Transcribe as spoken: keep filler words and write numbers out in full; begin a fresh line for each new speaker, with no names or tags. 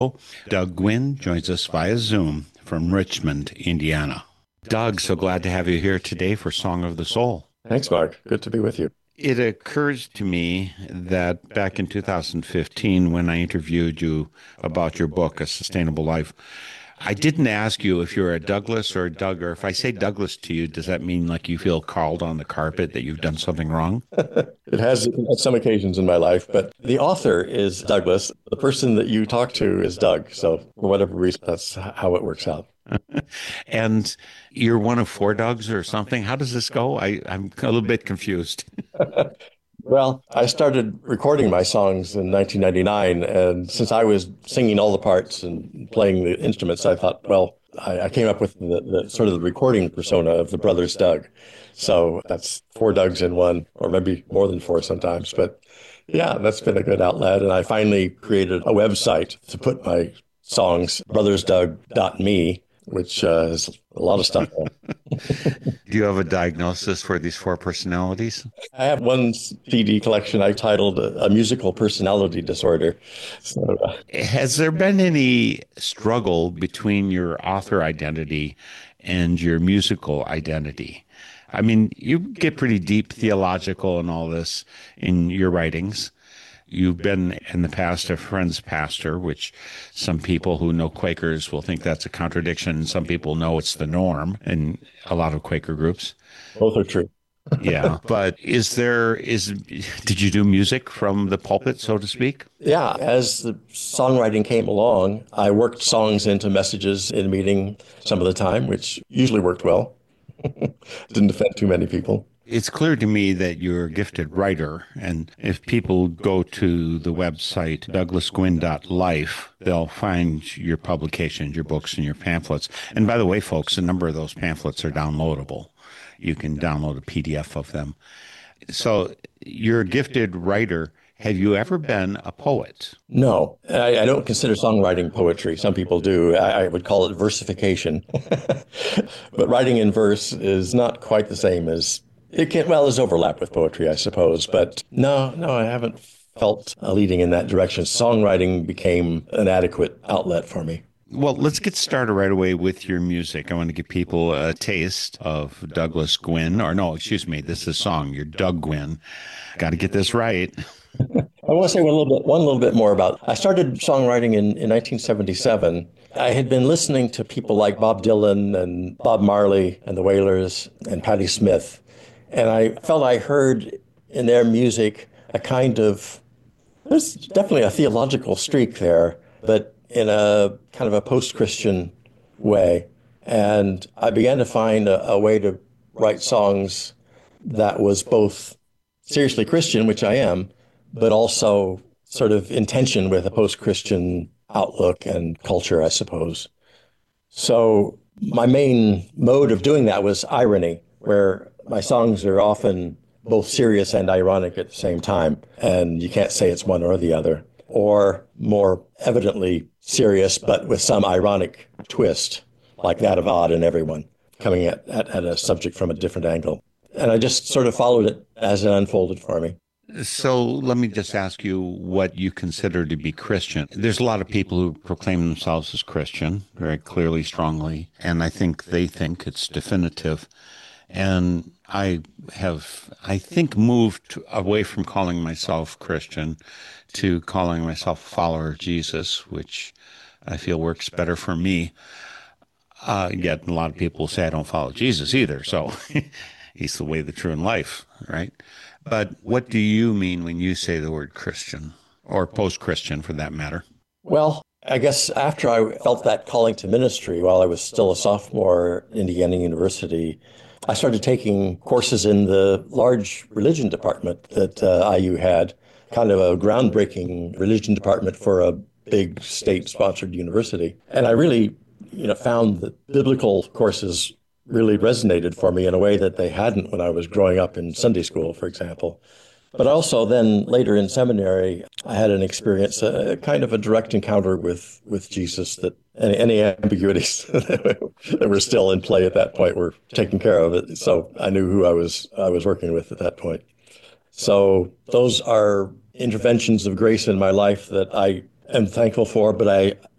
Doug Gwynn joins us via Zoom from Richmond, Indiana. Doug, so glad to have you here today for Song of the Soul.
Thanks, Mark. Good to be with you.
It occurs to me that back in two thousand fifteen, when I interviewed you about your book, A Sustainable Life, I didn't ask you if you're a Douglas or a Doug, or if I say Douglas to you, does that mean like you feel called on the carpet that you've done something wrong?
It has at some occasions in my life, but the author is Douglas. The person that you talk to is Doug. So for whatever reason, that's how it works out.
And you're one of four Dougs or something. How does this go? I, I'm a little bit confused.
Well, I started recording my songs in nineteen ninety-nine, and since I was singing all the parts and playing the instruments, I thought, well, I, I came up with the, the sort of the recording persona of the Brothers Doug. So that's four Dougs in one, or maybe more than four sometimes. But yeah, that's been a good outlet. And I finally created a website to put my songs, brothers doug dot me, which uh, has a lot of stuff on.
Do you have a diagnosis for these four personalities?
I have one C D collection I titled A, a Musical Personality Disorder. So, uh,
Has there been any struggle between your author identity and your musical identity? I mean, you get pretty deep theological and all this in your writings. You've been in the past a friend's pastor, which some people who know Quakers will think that's a contradiction. Some people know it's the norm in a lot of Quaker groups.
both are true.
Yeah. But is there, is, did you do music from the pulpit, so to speak?
Yeah, as the songwriting came along, I worked songs into messages in a meeting some of the time, which usually worked well. Didn't offend too many people.
It's clear to me that you're a gifted writer, and if people go to the website douglas gwynn dot life, they'll find your publications, your books, and your pamphlets. And by the way, folks, a number of those pamphlets are downloadable. You can download a P D F of them. So you're a gifted writer. Have you ever been a poet?
No, I, I don't consider songwriting poetry. Some people do. I, I would call it versification. But writing in verse is not quite the same as it can, well, there's overlap with poetry, I suppose. But no, no, I haven't felt uh, leading in that direction. Songwriting became an adequate outlet for me.
Well, let's get started right away with your music. I want to give people a taste of Douglas Gwynn, or no, excuse me, this is a song. You're Doug Gwynn. Got to get this right.
I want to say one little bit, one little bit more about. I started songwriting in, in nineteen seventy-seven. I had been listening to people like Bob Dylan and Bob Marley and the Wailers and Patti Smith, and I felt I heard in their music a kind of, there's definitely a theological streak there, but in a kind of a post-Christian way. And I began to find a, a way to write songs that was both seriously Christian, which I am, but also sort of in tension with a post-Christian outlook and culture, I suppose. So my main mode of doing that was irony, where my songs are often both serious and ironic at the same time, and you can't say it's one or the other, or more evidently serious, but with some ironic twist, like that of Odd and Everyone, coming at, at, at a subject from a different angle. And I just sort of followed it as it unfolded for me.
So let me just ask you what you consider to be Christian. There's a lot of people who proclaim themselves as Christian very clearly, strongly, and I think they think it's definitive. And I have, I think, moved away from calling myself Christian to calling myself a follower of Jesus, which I feel works better for me. Uh, yet a lot of people say I don't follow Jesus either. So he's the way, the true, and life, right? But what do you mean when you say the word Christian, or post-Christian for that matter?
Well, I guess after I felt that calling to ministry while I was still a sophomore at Indiana University, I started taking courses in the large religion department that uh, I U had, kind of a groundbreaking religion department for a big state-sponsored university. And I really, you know, found that biblical courses really resonated for me in a way that they hadn't when I was growing up in Sunday school, for example. But also then later in seminary, I had an experience, a, kind of a direct encounter with, with Jesus, that any, any ambiguities that were still in play at that point were taken care of. It. So I knew who I was I was working with at that point. So those are interventions of grace in my life that I am thankful for, but I